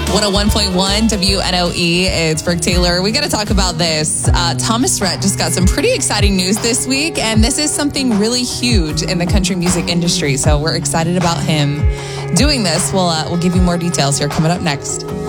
101.1 WNOE. It's Brooke Taylor. We got to talk about this. Thomas Rhett just got some pretty exciting news this week, and this is something really huge in the country music industry. So we're excited about him doing this. We'll give you more details here coming up next.